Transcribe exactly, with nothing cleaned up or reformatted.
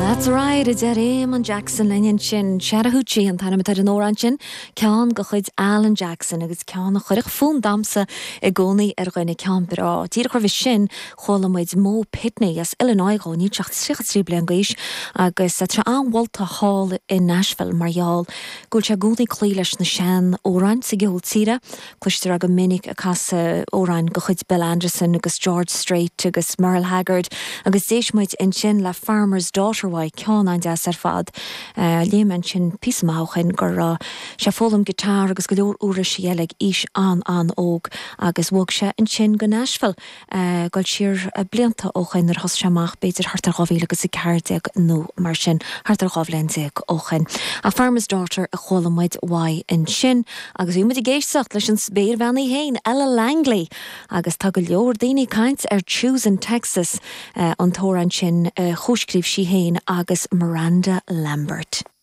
That's right, it's Raymond Jackson Lennon sin Sharahuchi and Tanamatar an Oranchin, Khan go chuid Alan Jackson agus Khan a chuirich fún damsa I gcónaí ar gcoinne Ceanbara. Tír chuir sin cholamuid Mo Pitney as Illinois gcónaí teach tríocha bliain gaiis agus a tra an Walter Hall in Nashville Marial. Gúil se gcónaí clí leis na sean órain sa gceol tíre, cloistear aga minic a casa órain go chuid Bill Anderson agus George Strait agus Merle Haggard agus déismuid in sin le Farmer's Daughter wai ceán an deas ar fad léman sin písamháchan gur se fólam gitar agus go leor úra síeleg is an an óg agus bhóg se in sin go Nashville goil siar blianta óchan ar hos seamach beidir hartar gáhíle agus i ceardeag nó mar sin hartar gáhlendeag óchan. A Farmer's Daughter a cholamuid wai in sin agus iúmid I géisteach leis an spéir bheannaí héin Ella Langley agus tá go leor daoine caint ar Choosing Texas an tóran sin chúscríb sí héin agus Miranda Lambert.